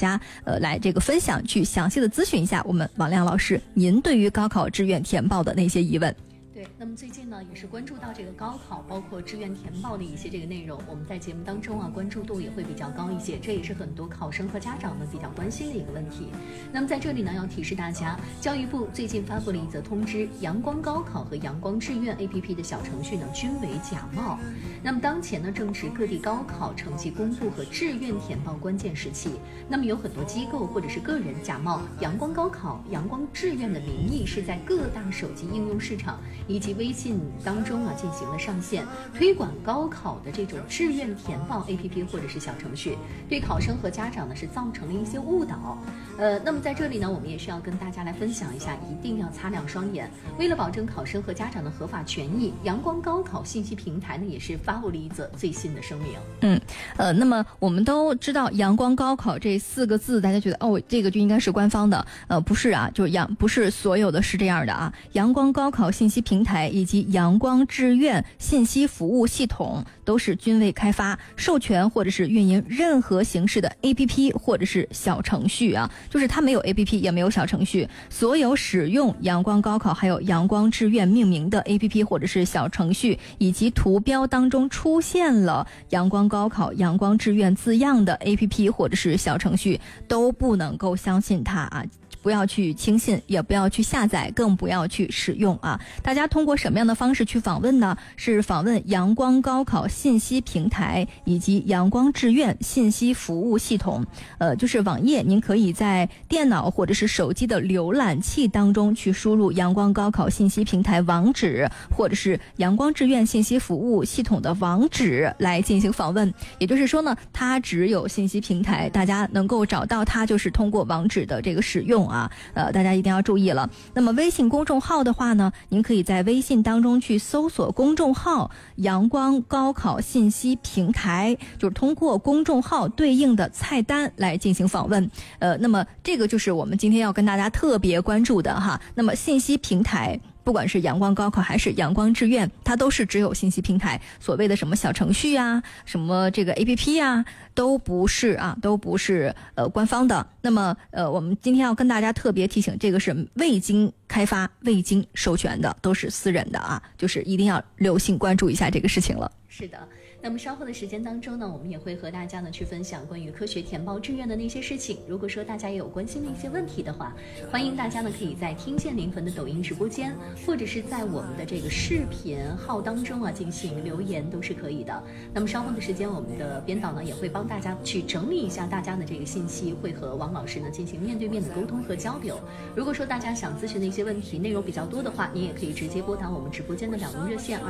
家来这个分享，去详细的咨询一下我们王亮老师您对于高考志愿填报的那些疑问。 对，那么最近呢，也是关注到这个高考，包括志愿填报的一些这个内容，我们在节目当中啊，关注度也会比较高一些，这也是很多考生和家长呢比较关心的一个问题。那么在这里呢，要提示大家，教育部最近发布了一则通知，阳光高考和阳光志愿 APP 的小程序呢均为假冒。那么当前呢，正值各地高考成绩公布和志愿填报关键时期，那么有很多机构或者是个人假冒阳光高考、阳光志愿的名义，是在各大手机应用市场以及微信当中啊进行了上线，推广高考的这种志愿填报 APP 或者是小程序，对考生和家长呢是造成了一些误导。那么在这里呢，我们也是要跟大家来分享一下，一定要擦亮双眼。为了保证考生和家长的合法权益，阳光高考信息平台呢也是发布了一则最新的声明。 那么我们都知道阳光高考这4个字，大家觉得这个就应该是官方的，不是啊，不是所有的是这样的啊。阳光高考信息平台以及阳光志愿信息服务系统都是均未开发、授权或者是运营任何形式的 APP 或者是小程序啊，就是它没有 APP 也没有小程序。所有使用阳光高考还有阳光志愿命名的 APP 或者是小程序，以及图标当中出现了阳光高考、阳光志愿字样的 APP 或者是小程序，都不能够相信它啊。不要去轻信，也不要去下载，更不要去使用啊！大家通过什么样的方式去访问呢？是访问阳光高考信息平台以及阳光志愿信息服务系统。就是网页，您可以在电脑或者是手机的浏览器当中去输入阳光高考信息平台网址，或者是阳光志愿信息服务系统的网址来进行访问。也就是说呢，它只有信息平台，大家能够找到它，就是通过网址的这个使用啊。大家一定要注意了。那么微信公众号的话呢，您可以在微信当中去搜索公众号阳光高考信息平台，就是通过公众号对应的菜单来进行访问。那么这个就是我们今天要跟大家特别关注的哈。那么信息平台，不管是阳光高考还是阳光志愿，它都是只有信息平台，所谓的什么小程序啊，什么这个 APP 啊，都不是啊，都不是官方的。那么我们今天要跟大家特别提醒，这个是未经开发、未经授权的，都是私人的啊，就是一定要留心关注一下这个事情了。 是的，那么稍后的时间当中呢，我们也会和大家呢去分享关于科学填报志愿的那些事情。如果说大家也有关心的一些问题的话，欢迎大家呢可以在听见灵魂的抖音直播间，或者是在我们的这个视频号当中啊进行留言，都是可以的。那么稍后的时间，我们的编导呢也会帮大家去整理一下大家的这个信息，会和王老师呢进行面对面的沟通和交流。如果说大家想咨询的一些问题内容比较多的话，您也可以直接拨打我们直播间的2路热线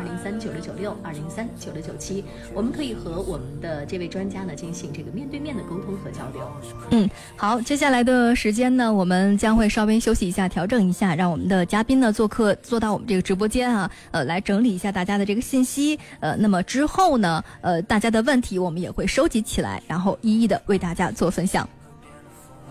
2039696、2039697，我们可以和我们的这位专家呢进行这个面对面的沟通和交流。 好，接下来的时间呢，我们将会稍微休息一下，调整一下，让我们的嘉宾呢坐到我们这个直播间啊，来整理一下大家的这个信息。那么之后呢，大家的问题我们也会收集起来，然后一一的为大家做分享。